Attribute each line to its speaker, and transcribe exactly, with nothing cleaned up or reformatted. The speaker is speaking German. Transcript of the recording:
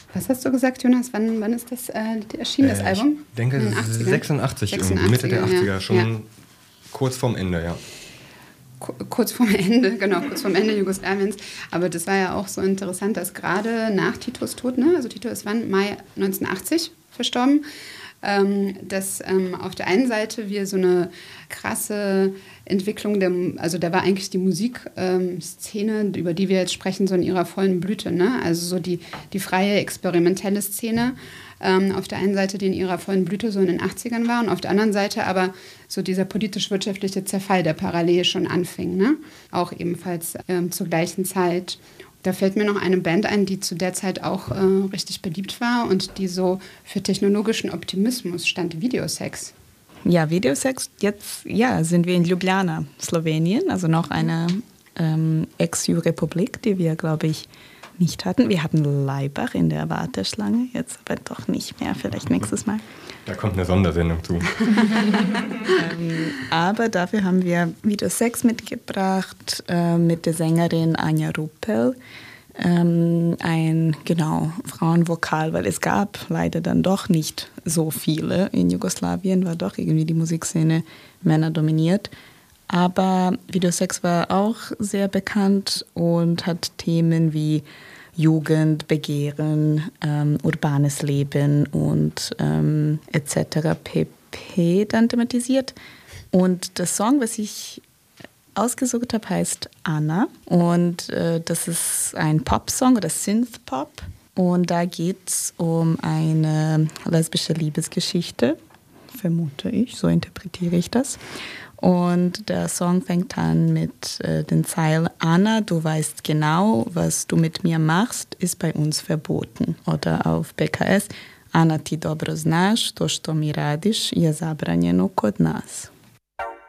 Speaker 1: Was hast du gesagt, Jonas? Wann, wann ist das äh, erschienen, das
Speaker 2: äh,
Speaker 1: Album?
Speaker 2: Ich denke sechsundachtzig, sechsundachtzig, Mitte der achtziger, ja. schon ja. kurz vorm Ende, ja.
Speaker 1: Kurz vorm Ende, genau, kurz vorm Ende Jugoslawiens. Aber das war ja auch so interessant, dass gerade nach Titos Tod, ne, also Tito ist wann? Mai neunzehnhundertachtzig verstorben, ähm, dass ähm, auf der einen Seite wir so eine krasse Entwicklung, der, also da war eigentlich die Musikszene, ähm, über die wir jetzt sprechen, so in ihrer vollen Blüte, ne? Also so die, die freie, experimentelle Szene. Ähm, auf der einen Seite, die in ihrer vollen Blüte so in den achtzigern war und auf der anderen Seite aber so dieser politisch-wirtschaftliche Zerfall, der parallel schon anfing, ne? Auch ebenfalls ähm, zur gleichen Zeit. Da fällt mir noch eine Band ein, die zu der Zeit auch äh, richtig beliebt war und die so für technologischen Optimismus stand, Videosex.
Speaker 3: Ja, Videosex, jetzt ja, sind wir in Ljubljana, Slowenien, also noch eine ähm, Ex-Republik, die wir, glaube ich, nicht hatten. Wir hatten Laibach in der Warteschlange, jetzt aber doch nicht mehr, vielleicht nächstes Mal.
Speaker 2: Da kommt eine Sondersendung zu.
Speaker 3: ähm, aber dafür haben wir Videosex mitgebracht äh, mit der Sängerin Anja Ruppel. Ähm, ein, genau, Frauenvokal, weil es gab leider dann doch nicht so viele. In Jugoslawien war doch irgendwie die Musikszene männerdominiert. Aber Videosex war auch sehr bekannt und hat Themen wie Jugend, Begehren, ähm, urbanes Leben und ähm, et cetera pp. Dann thematisiert. Und der Song, was ich ausgesucht habe, heißt Anna. Und äh, das ist ein Popsong oder Synthpop. Und da geht es um eine lesbische Liebesgeschichte, vermute ich, so interpretiere ich das. Und der Song fängt an mit äh, den Zeilen: Anna, du weißt genau, was du mit mir machst, ist bei uns verboten. Oder auf B K S: Anna, ti dobro znaš, to što mi radiš je zabranjeno kod nas.